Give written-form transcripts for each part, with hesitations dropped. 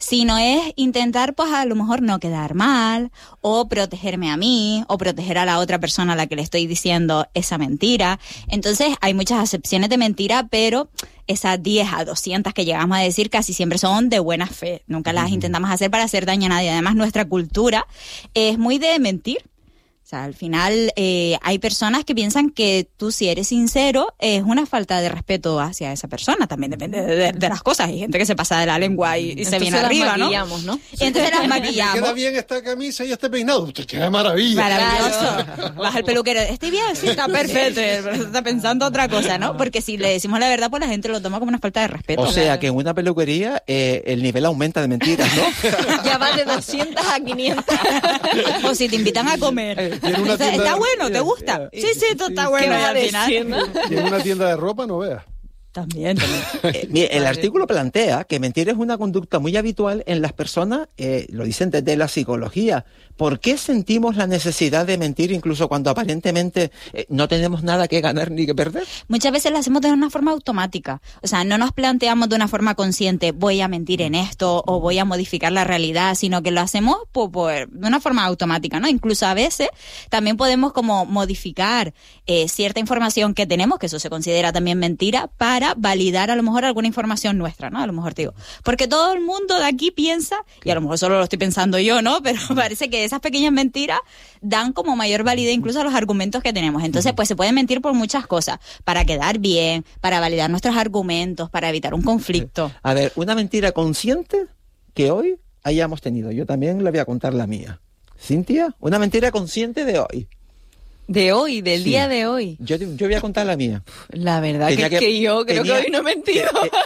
sino es intentar, pues a lo mejor no quedar mal, o protegerme a mí, o proteger a la otra persona a la que le estoy diciendo esa mentira. Entonces hay muchas acepciones de mentira, pero esas 10 a 200 que llegamos a decir casi siempre son de buena fe. Nunca las intentamos hacer para hacer daño a nadie. Además, nuestra cultura es muy de mentir. O sea, al final hay personas que piensan que tú, si eres sincero, es una falta de respeto hacia esa persona. También depende de las cosas. Hay gente que se pasa de la lengua y se viene arriba, ¿no? ¿no? Y entonces las maquillamos. Me queda bien esta camisa y este peinado. ¡Qué maravilla! Maravilloso. Vas al peluquero. ¿Estoy bien? Sí, está perfecto. Está pensando otra cosa, ¿no? Porque si le decimos la verdad, pues la gente lo toma como una falta de respeto. O sea, que en una peluquería el nivel aumenta de mentiras, ¿no? Ya va de 200 a 500. O si te invitan a comer. Está bueno, ¿te gusta? Sí, esto está bueno. ¿Qué va a al final. decir, no? Y en una tienda de ropa no veas. También. Mire, el artículo plantea que mentir es una conducta muy habitual en las personas, lo dicen desde la psicología. ¿Por qué sentimos la necesidad de mentir incluso cuando aparentemente no tenemos nada que ganar ni que perder? Muchas veces lo hacemos de una forma automática. O sea, no nos planteamos de una forma consciente, voy a mentir en esto o voy a modificar la realidad, sino que lo hacemos de una forma automática, ¿no? Incluso a veces también podemos como modificar cierta información que tenemos, que eso se considera también mentira, para validar a lo mejor alguna información nuestra, ¿no? A lo mejor te digo, porque todo el mundo de aquí piensa, y a lo mejor solo lo estoy pensando yo, ¿no? Pero parece que esas pequeñas mentiras dan como mayor validez incluso a los argumentos que tenemos. Entonces, pues se puede mentir por muchas cosas, para quedar bien, para validar nuestros argumentos, para evitar un conflicto. A ver, una mentira consciente que hoy hayamos tenido. Yo también le voy a contar la mía. Cintia, una mentira consciente de hoy. De hoy, del Sí. día de hoy. Yo voy a contar la mía. La verdad que yo creo que hoy no he mentido.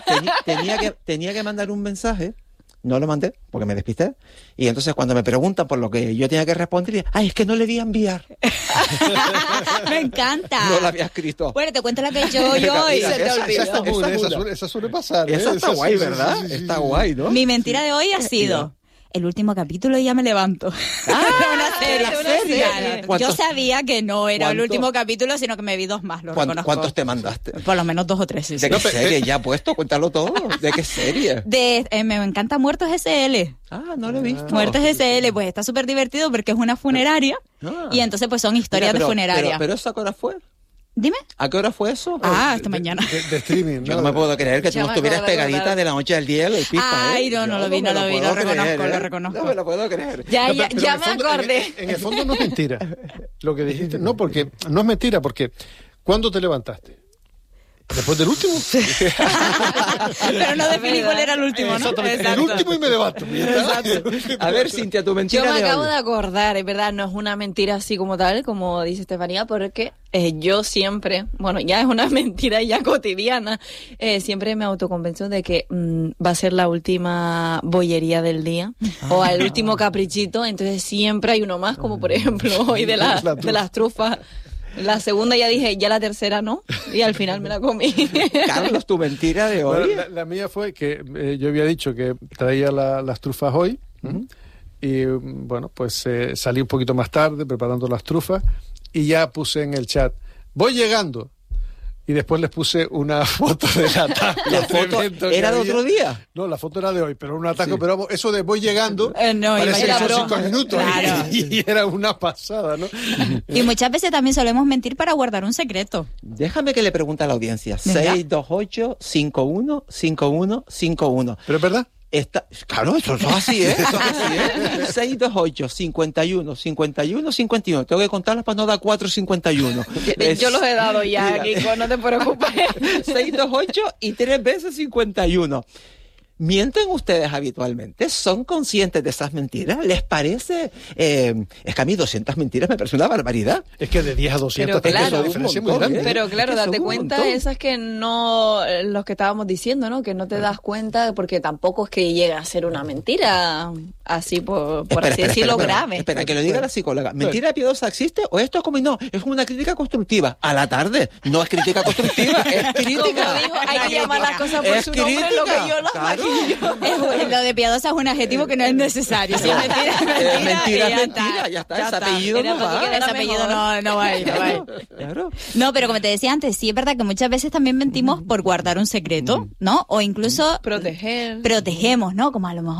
Tenía que mandar un mensaje, no lo mandé porque me despisté, y entonces cuando me preguntan por lo que yo tenía que responder, ay, es que no le di a enviar. Me encanta. No la había escrito. Bueno, te cuento la que he hecho yo y se te olvidó. Esa suele pasar. Esa está guay, ¿verdad? Sí, Está guay, ¿no? Mi mentira de hoy ha sido: el último capítulo y ya me levanto. Una serie. Claro. Yo sabía que no era el último capítulo, sino que me vi 2 más, lo reconozco. ¿Cuántos te mandaste? Por lo menos 2 o 3, sí. ¿De qué serie? ¿Ya ha puesto? Cuéntalo todo. ¿De qué serie? Me encanta Muertos SL. Ah, no lo he visto. Muertos SL, pues está súper divertido porque es una funeraria y entonces pues son historias de funeraria. Pero ¿eso a qué hora fue? Dime. ¿A qué hora fue eso? Esta mañana. De streaming, ¿no? Yo no me puedo creer que tú no estuvieras pegadita de la noche al día el pista. Ay, no lo vi, lo reconozco. No me lo puedo creer. Ya Pero me en el fondo- acordé. En el fondo no es mentira. Lo que dijiste, no, porque no es mentira, porque ¿cuándo te levantaste? ¿Después del último? Pero no definí cuál era el último, ¿no? Exactamente. El último y me levanto. A ver, Cintia, tu mentira Yo me de acabo hoy. de acordar, es verdad, no es una mentira así como tal, como dice Estefanía, porque yo siempre, bueno, ya es una mentira ya cotidiana, siempre me autoconvenzo de que va a ser la última bollería del día o el último caprichito, entonces siempre hay uno más, como por ejemplo hoy de las trufas. La segunda ya dije, ya la tercera no, y al final me la comí. Carlos, tu mentira de hoy. Bueno, la mía fue que yo había dicho que traía las trufas hoy. Y bueno, pues salí un poquito más tarde preparando las trufas y ya puse en el chat, voy llegando. Y después les puse una foto de la taco. ¿La foto era de otro día? No, la foto era de hoy, pero un ataque, pero vamos, eso de voy llegando, parece que son 5 minutos. Claro. Y era una pasada, ¿no? Y muchas veces también solemos mentir para guardar un secreto. Déjame que le pregunte a la audiencia. Venga. 628-51-51-51. ¿Pero es verdad? Claro, eso es así, ¿eh? Eso es así, ¿eh? 628-51-51-51. Tengo que contarlas para no dar 4-51. Yo los he dado ya, Kiko, no te preocupes. 628 y 3 veces 51. ¿Mienten ustedes habitualmente? ¿Son conscientes de esas mentiras? ¿Les parece? Es que a mí 200 mentiras me parece una barbaridad. Es que de 10 a 200 Pero claro, es una diferencia muy grande. Pero claro, Es que date son un cuenta montón. esas que no, los que estábamos diciendo, ¿no? Que no te das cuenta porque tampoco es que llega a ser una mentira así por así decirlo grave. Espera, que lo diga la psicóloga. ¿Mentira piadosa existe o esto es como no? Es como una crítica constructiva. A la tarde. No es crítica constructiva, es crítica. Como dijo, hay que llamar las cosas por Es su nombre, crítica, lo que yo las claro. maquillo. Lo de piadosa es un adjetivo que no es necesario. Si es mentira, es Mentira, y es mentira, ya está. Ese apellido Era no para que va. quedara Ese apellido mejor. no va a ir, no va a ir. Claro. No, pero como te decía antes, sí es verdad que muchas veces también mentimos por guardar un secreto, ¿no? O incluso Proteger. protegemos, ¿no? Como a lo mejor